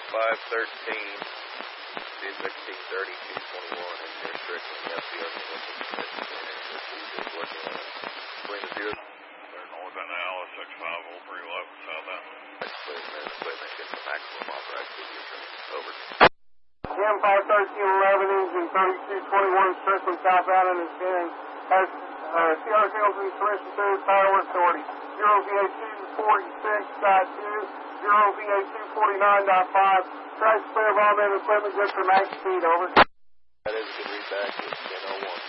Engineer Strickland, the FCR working on between the zeros. They're north and now, 6503 left, southbound. Equipment gets the maximum authorized speed. Over. Jim 51311, engine 3221, Strickland southbound and is bearing has CR sales and installation service, power authority. 0VA246.2, 0VA249.5. Track clear of all main equipment, good for max speed, over. That is a good readback, it's 10:01.